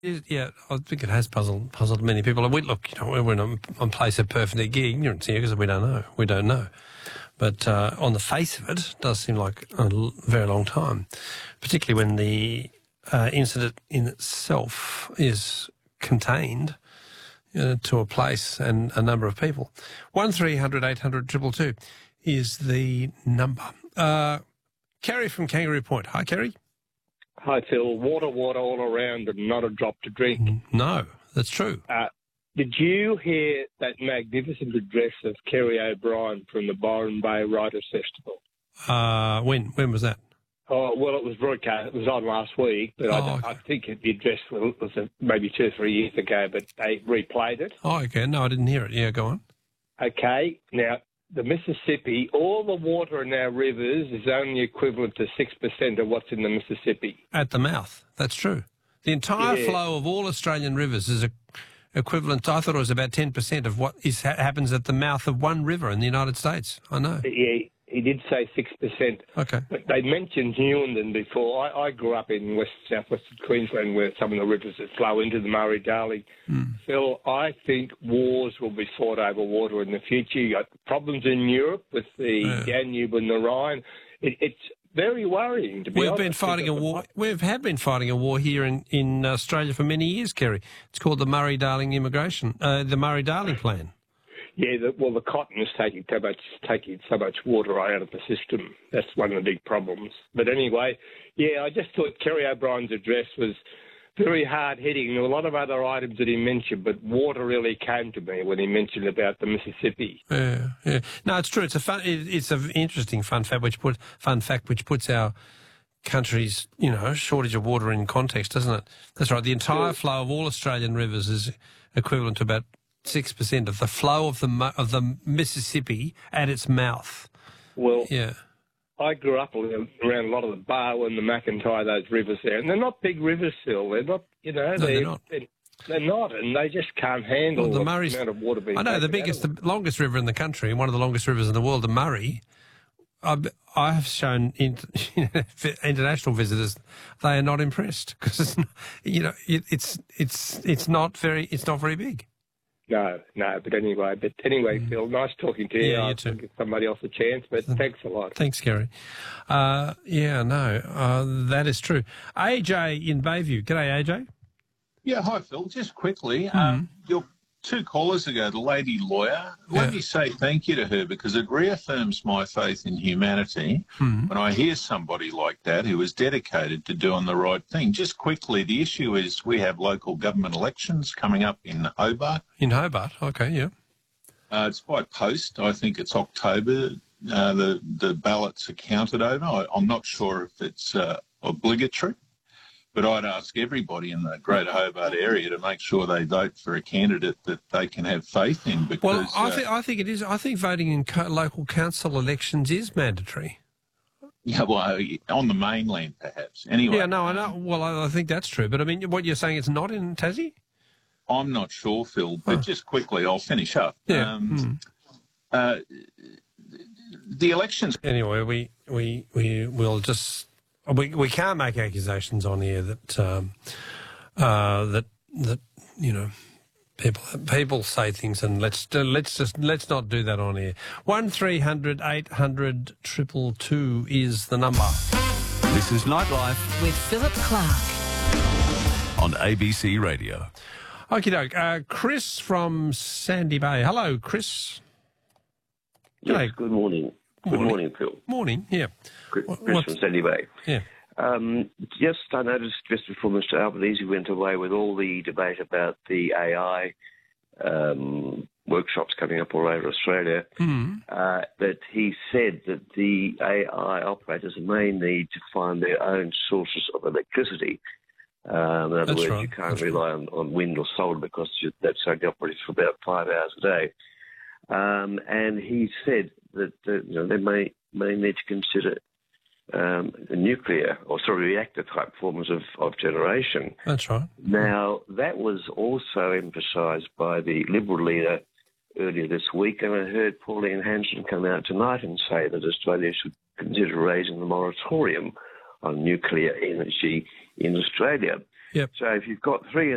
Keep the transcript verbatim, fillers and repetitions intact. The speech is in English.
It- yeah, I think it has puzzled puzzled many people. And we look, you know, we're in a, a place of perfect ignorance here because we don't know. We don't know. But uh, on the face of it, it does seem like a l- very long time, particularly when the uh, incident in itself is contained uh, to a place and a number of people. One three hundred eight hundred two two two is the number. Uh, Kerry from Kangaroo Point. Hi, Kerry. Hi, Phil. Water, water all around and not a drop to drink. No, that's true. Uh, did you hear that magnificent address of Kerry O'Brien from the Byron Bay Writers Festival? Uh, when when was that? Oh, well, it was broadcast. It was on last week, but Oh, I, okay. I think the address was, was uh, maybe two or three years ago, but they replayed it. Oh, okay. No, I didn't hear it. Yeah, go on. Okay. Now, the Mississippi, all the water in our rivers is only equivalent to six percent of what's in the Mississippi. At the mouth. That's true. The entire Yeah. flow of all Australian rivers is a, equivalent to, I thought it was about ten percent of what is ha- happens at the mouth of one river in the United States. I know. Yeah, he did say six percent. Okay. But they mentioned Newenden before. I, I grew up in west southwestern Queensland where some of the rivers that flow into the Murray-Darling. Mm. Phil, I think wars will be fought over water in the future. You got problems in Europe with the Yeah. Danube and the Rhine. It, it's very worrying, to be We've honest. been fighting a because war. We have been fighting a war here in, in Australia for many years, Kerry. It's called the Murray-Darling Immigration, uh, the Murray-Darling Plan. Yeah, the, well, the cotton is taking so much taking so much water out of the system. That's one of the big problems. But anyway, yeah, I just thought Kerry O'Brien's address was very hard-hitting. There were a lot of other items that he mentioned, but water really came to me when he mentioned about the Mississippi. Yeah, yeah. No, it's true. It's a fun. It, it's an interesting fun fact which put fun fact which puts our country's you know shortage of water in context, doesn't it? That's right. The entire Yeah. flow of all Australian rivers is equivalent to about six percent of the flow of the Mu- of the Mississippi at its mouth. Well, Yeah. I grew up around around a lot of the Barwon, the McIntyre, those rivers there, and they're not big rivers still. They're not, you know, No, they're, they're not. They're, they're not, and they just can't handle Well, the the Murray's- amount of water being I know the taken out biggest, of the longest river in the country, and one of the longest rivers in the world, the Murray. I, I have shown in, international visitors they are not impressed because you know it, it's it's it's not very it's not very big. No, no, but anyway, but anyway, Phil, nice talking to you. Yeah, you I'll too. give somebody else a chance, but thanks a lot. Thanks, Kerry. Uh, yeah, no, uh, that is true. A J in Bayview. G'day, A J. Yeah, hi, Phil. Just quickly, um, your two callers ago, the lady lawyer, let Yeah. me say thank you to her because it reaffirms my faith in humanity when I hear somebody like that who is dedicated to doing the right thing. Just quickly, the issue is we have local government elections coming up in Hobart. In Hobart. Okay, yeah. Uh, it's by post. I think it's October. Uh, the, the ballots are counted over. I, I'm not sure if it's uh, obligatory. But I'd ask everybody in the Greater Hobart area to make sure they vote for a candidate that they can have faith in. Because Well, I uh, think I think it is. I think voting in co- local council elections is mandatory. yeah, well, on the mainland perhaps. Anyway, Yeah, no, I know. Well, I, I think that's true. But I mean, what you're saying, it's not in Tassie? I'm not sure, Phil. But Oh. just quickly, I'll finish up. Yeah. Um, Hmm. uh, the elections. Anyway, we we we will just we we can't make accusations on here that um, uh, that that you know people people say things and let's let's just let's not do that on here. One three hundred eight hundred triple two is the number. This is Nightlife With Philip Clark. on A B C Radio. Okie doke. Uh, Chris from Sandy Bay. Hello, Chris. Yes, G'day. good morning. Good Morning. morning, Phil. Morning. Yeah. Chris What- Chris what's- from Sandy Bay. Yeah. Um, just I noticed just before Mister Albanese went away with all the debate about the A I um, workshops coming up all over Australia, Mm. uh, that he said that the A I operators may need to find their own sources of electricity. Um, in other That's words, right. you can't That's rely on, on wind or solar because you, that's only operates for about five hours a day. Um, and he said that uh, you know, they may may need to consider um, nuclear or sorry reactor type forms of, of generation. That's right. Now that was also emphasised by the Liberal leader earlier this week, and I heard Pauline Hanson come out tonight and say that Australia should consider raising the moratorium on nuclear energy in Australia. Yep. So if you've got three